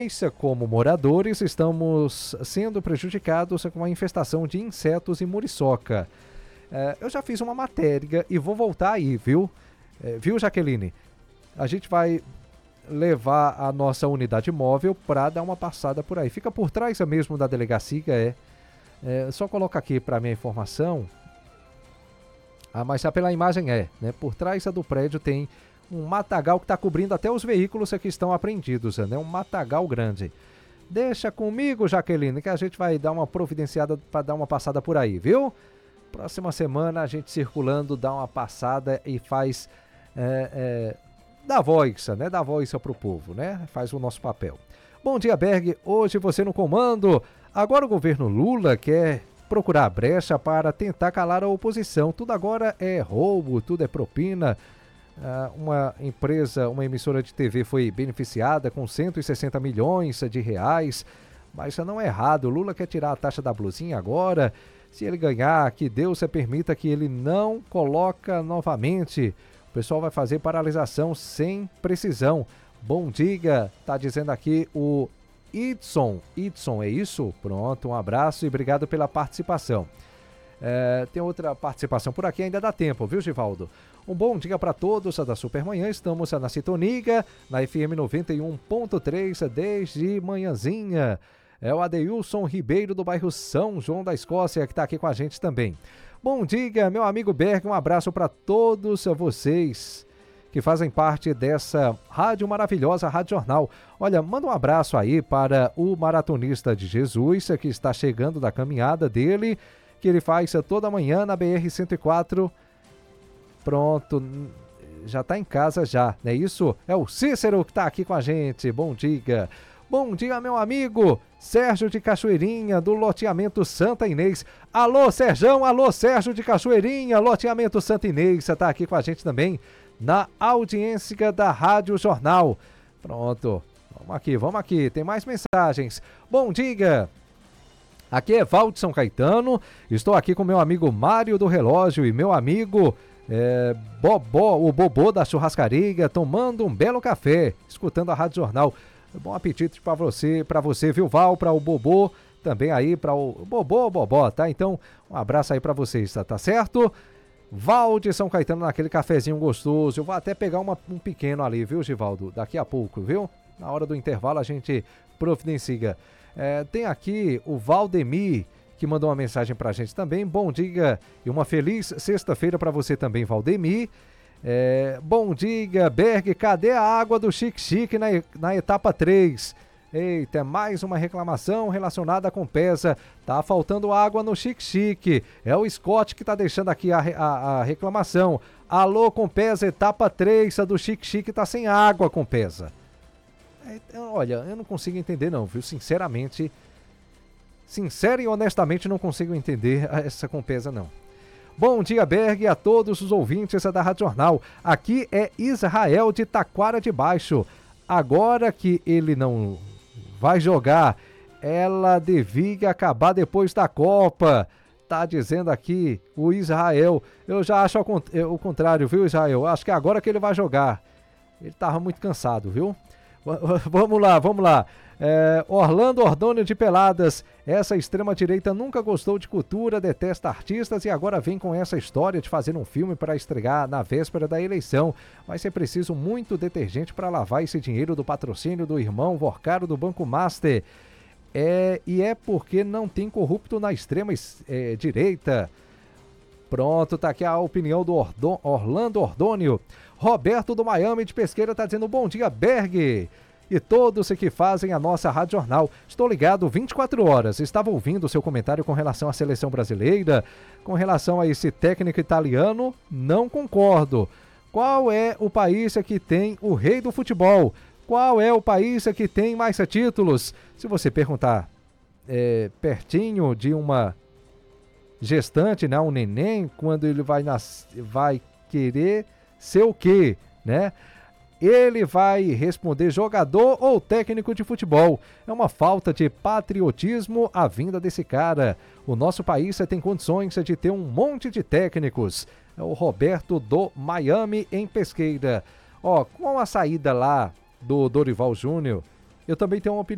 Como moradores, estamos sendo prejudicados com a infestação de insetos e muriçoca. Eu já fiz uma matéria e vou voltar aí, viu? Viu, Jaqueline? A gente vai levar a nossa unidade móvel para dar uma passada por aí. Fica por trás mesmo da delegacia, só coloca aqui para minha informação. Mas já pela imagem né? Por trás do prédio tem um matagal que está cobrindo até os veículos que estão apreendidos, né? Um matagal grande. Deixa comigo, Jaqueline, que a gente vai dar uma providenciada para dar uma passada por aí, viu? Próxima semana a gente circulando, dá uma passada e faz... dá voz, né? Dá voz para o povo, né? Faz o nosso papel. Bom dia, Berg. Hoje você no comando. Agora o governo Lula quer procurar brecha para tentar calar a oposição. Tudo agora é roubo, tudo é propina. Uma emissora de TV foi beneficiada com 160 milhões de reais, mas isso não é errado. Lula quer tirar a taxa da blusinha agora. Se ele ganhar, que Deus permita que ele não coloca novamente. O pessoal vai fazer paralisação sem precisão. Bom dia, tá dizendo aqui o Idson, é isso? Pronto, um abraço e obrigado pela participação. Tem outra participação por aqui, ainda dá tempo, viu, Givaldo? Um bom dia para todos da Supermanhã, estamos na sintonia, na FM 91.3 desde manhãzinha. É o Adeilson Ribeiro do bairro São João da Escócia que está aqui com a gente também. Bom dia, meu amigo Berg, um abraço para todos vocês que fazem parte dessa rádio maravilhosa, Rádio Jornal. Olha, manda um abraço aí para o maratonista de Jesus, que está chegando da caminhada dele, que ele faz toda manhã na BR-104. Pronto, já está em casa já, não é isso? É o Cícero que está aqui com a gente. Bom dia. Bom dia, meu amigo Sérgio de Cachoeirinha, do loteamento Santa Inês. Alô, Serjão, alô, Sérgio de Cachoeirinha, loteamento Santa Inês, está aqui com a gente também na audiência da Rádio Jornal. Pronto, vamos aqui, tem mais mensagens. Bom dia, aqui é Valde São Caetano, estou aqui com meu amigo Mário do Relógio e meu amigo o Bobô da Churrascaria, tomando um belo café, escutando a Rádio Jornal. Bom apetite para você, viu, Val, para o Bobô, também aí para o Bobó, tá? Então, um abraço aí para vocês, tá certo? Valde São Caetano naquele cafezinho gostoso. Eu vou até pegar um pequeno ali, viu, Givaldo? Daqui a pouco, viu? Na hora do intervalo a gente providencia. Tem aqui o Valdemir, que mandou uma mensagem pra gente também. Bom dia e uma feliz sexta-feira para você também, Valdemir. Bom dia, Berg. Cadê a água do Chique na etapa 3? Eita, mais uma reclamação relacionada com Pesa. Tá faltando água no Chique. É o Scott que tá deixando aqui a reclamação. Alô, Compesa, etapa 3 do Chique tá sem água, Compesa. Olha, eu não consigo entender não, viu? Sincero e honestamente não consigo entender essa Compesa não. Bom dia, Berg, a todos os ouvintes da Rádio Jornal. Aqui é Israel de Taquara de Baixo. Agora que ele não vai jogar, ela devia acabar depois da Copa. Tá dizendo aqui o Israel. Eu já acho o contrário, viu, Israel? Acho que agora que ele vai jogar. Ele tava muito cansado, viu? Vamos lá. Orlando Ordônio de Peladas. Essa extrema-direita nunca gostou de cultura, detesta artistas e agora vem com essa história de fazer um filme para estrear na véspera da eleição. Vai ser preciso muito detergente para lavar esse dinheiro do patrocínio do irmão Vorcaro do Banco Master. E é porque não tem corrupto na extrema-direita. Pronto, tá aqui a opinião do Orlando Ordônio. Roberto do Miami de Pesqueira tá dizendo bom dia, Berg. E todos que fazem a nossa Rádio Jornal. Estou ligado 24 horas. Estava ouvindo o seu comentário com relação à seleção brasileira. Com relação a esse técnico italiano, não concordo. Qual é o país que tem o rei do futebol? Qual é o país que tem mais títulos? Se você perguntar pertinho de uma gestante, né, um neném, quando ele vai querer ser o quê, né? Ele vai responder jogador ou técnico de futebol. É uma falta de patriotismo a vinda desse cara. O nosso país tem condições de ter um monte de técnicos. É o Roberto do Miami em Pesqueira. Com a saída lá do Dorival Júnior, eu também tenho uma opinião.